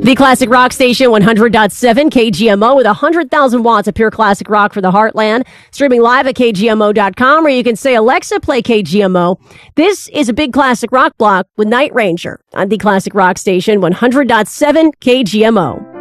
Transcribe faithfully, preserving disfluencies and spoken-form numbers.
The Classic Rock Station, one hundred point seven K G M O, with one hundred thousand watts of pure classic rock for the heartland. Streaming live at K G M O dot com, or you can say, Alexa, play K G M O. This is a big classic rock block with Night Ranger on the Classic Rock Station, one hundred point seven K G M O.